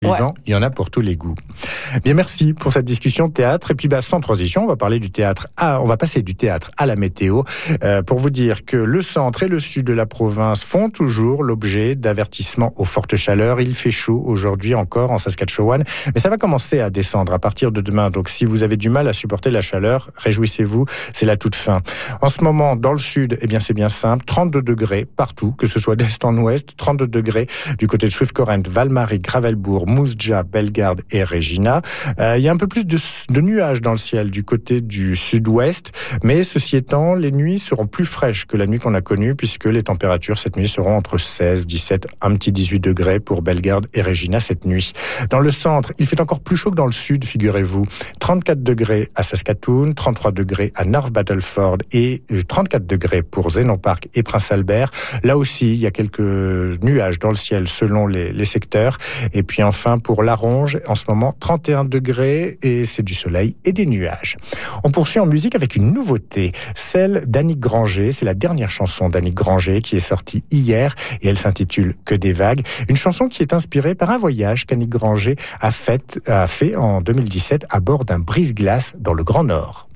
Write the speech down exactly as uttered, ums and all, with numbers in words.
vivant, Ouais. il y en a pour tous les goûts. Bien, merci pour cette discussion de théâtre. Et puis, bah, sans transition, on va parler du théâtre. À, on va passer du théâtre à la météo euh, pour vous dire que le centre et le sud de la province font toujours l'objet d'avertissements aux fortes chaleurs. Il fait chaud aujourd'hui encore en Saskatchewan, mais ça va commencer à descendre à partir de demain. Donc, si vous avez du mal à supporter la chaleur, réjouissez-vous, c'est la toute fin. En ce moment, dans le sud, eh bien, c'est bien simple, trente-deux degrés partout, que ce soit d'est en ouest, trente-deux degrés du côté de Swift Current, Val-Marie, Gravelbourg, Moose Jaw, Bellegarde et Regina. Euh, il y a un peu plus de, de nuages dans le ciel du côté du sud-ouest, mais ceci étant, les nuits seront plus fraîches que la nuit qu'on a connue, puisque les températures cette nuit seront entre seize, dix-sept, un petit dix-huit degrés pour Bellegarde et Regina cette nuit. Dans le centre, il fait encore plus chaud que dans le sud, figurez-vous. trente-quatre degrés à Saskatoon, trente-trois degrés à North Battleford et trente-quatre degrés pour Zénon Park et Prince Albert. Là aussi, il y a quelques nuages dans le ciel selon les, les secteurs. Et puis enfin, pour La Ronge, en ce moment, trente et un degrés et c'est du soleil et des nuages. On poursuit en musique avec une nouveauté, celle d'Annick Granger. C'est la dernière chanson d'Annick Granger qui est sortie hier et elle s'intitule « Que des vagues ». Une chanson qui est inspirée par un voyage qu'Annick Granger a fait, a fait en deux mille dix-sept à bord d'un brise-glace dans le Grand Nord.